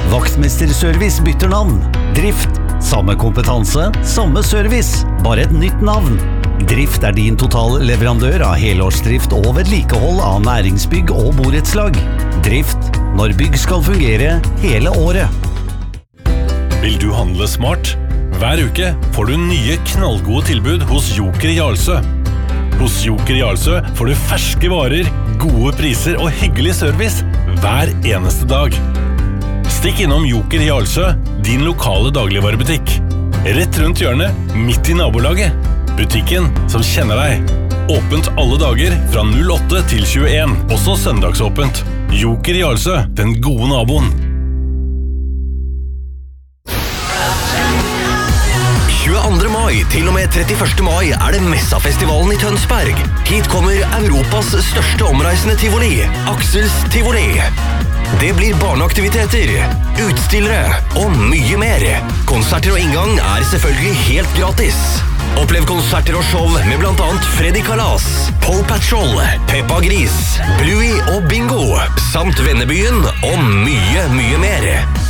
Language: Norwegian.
Vaktmesterservice bytter navn. Drift, samme kompetanse, samme service, bare et nytt navn. Drift din total leverandør av helårsdrift og vedlikehold av næringsbygg og borettslag. Drift, når bygg skal fungere hele året. Vil du handle smart? Hver uke får du nye knallgode tilbud hos Joker Jarlsø. Hos Joker Jarlsø får du ferske varer, gode priser og hyggelig service hver eneste dag. Stikk innom Joker Jarlsø, din lokale dagligvarebutikk. Rett rundt hjørnet, midt i nabolaget. Butikken som kjenner deg. Åpent alle dager fra 08 til 21, også søndagsåpent. Joker Jarlsø, den gode naboen. 22. mai til og med 31. mai det Messafestivalen i Tønsberg. Hit kommer Europas største omreisende tivoli, Axels Tivoli. Det blir barneaktiviteter, utstillere og mye mer. Konserter og inngang selvfølgelig helt gratis. Opplev konserter og show med blant annet Freddy Kalas, Paw Patrol, Peppa Gris, Bluey og Bingo, samt Vennebyen og mye mer.